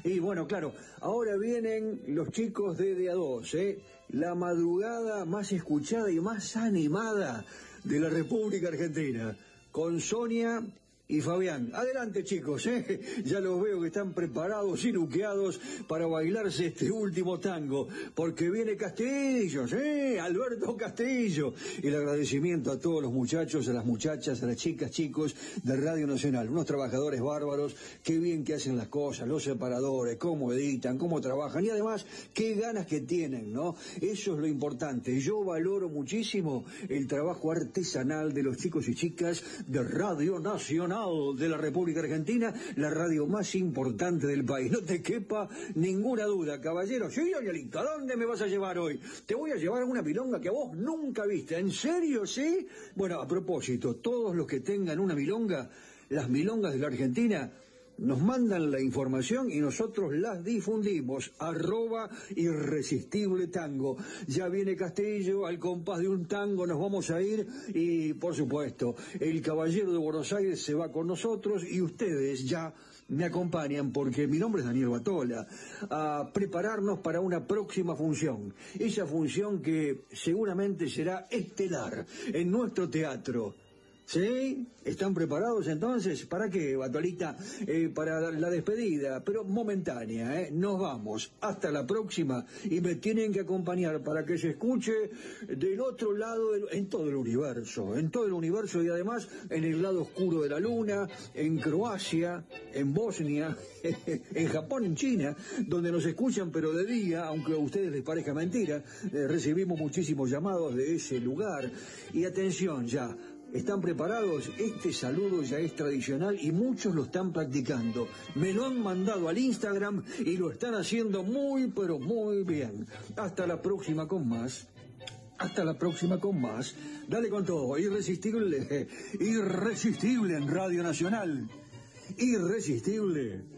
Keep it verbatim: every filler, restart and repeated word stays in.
Y bueno, claro, ahora vienen los chicos de D A dos, ¿eh? La madrugada más escuchada y más animada de la República Argentina, con Sonia y Fabián. Adelante, chicos, ¿eh? Ya los veo que están preparados y luqueados para bailarse este último tango, porque viene Castillo, ¿eh? Alberto Castillo. El agradecimiento a todos los muchachos, a las muchachas, a las chicas, chicos de Radio Nacional, unos trabajadores bárbaros, qué bien que hacen las cosas, los separadores, cómo editan, cómo trabajan, y además, qué ganas que tienen, ¿no? Eso es lo importante. Yo valoro muchísimo el trabajo artesanal de los chicos y chicas de Radio Nacional de la República Argentina, la radio más importante del país. No te quepa ninguna duda, caballero. Sí, Danielito, ¿a dónde me vas a llevar hoy? Te voy a llevar a una milonga que vos nunca viste. ¿En serio, sí? Bueno, a propósito, todos los que tengan una milonga, las milongas de la Argentina, nos mandan la información y nosotros las difundimos. Arroba Irresistible Tango. Ya viene Castillo, al compás de un tango nos vamos a ir y, por supuesto, el caballero de Buenos Aires se va con nosotros y ustedes ya me acompañan, porque mi nombre es Daniel Batola, a prepararnos para una próxima función. Esa función que seguramente será estelar en nuestro teatro. ¿Sí? ¿Están preparados entonces? ¿Para qué, Batolita? Eh, para la despedida, pero momentánea, ¿eh? Nos vamos. Hasta la próxima. Y me tienen que acompañar para que se escuche del otro lado, del, en todo el universo, en todo el universo y además en el lado oscuro de la luna, en Croacia, en Bosnia, en Japón, en China, donde nos escuchan pero de día, aunque a ustedes les parezca mentira. Eh, recibimos muchísimos llamados de ese lugar. Y atención ya. ¿Están preparados? Este saludo ya es tradicional y muchos lo están practicando. Me lo han mandado al Instagram y lo están haciendo muy, pero muy bien. Hasta la próxima con más. Hasta la próxima con más. Dale con todo. Irresistible. Irresistible en Radio Nacional. Irresistible.